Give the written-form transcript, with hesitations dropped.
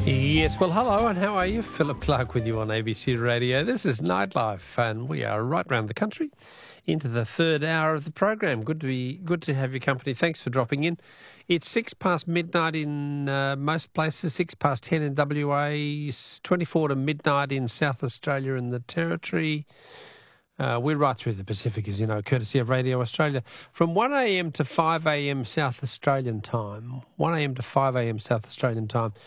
Yes, well, hello, and how are you? Philip Clark with you on ABC Radio. This is Nightlife, and we are right round the country into the third hour of the program. Good to have your company. Thanks for dropping in. It's 6 past midnight in most places, 6 past 10 in WA, 24 to midnight in South Australia and the Territory. We're right through the Pacific, as you know, courtesy of Radio Australia. From 1am to 5am South Australian time, 1am to 5am South Australian time,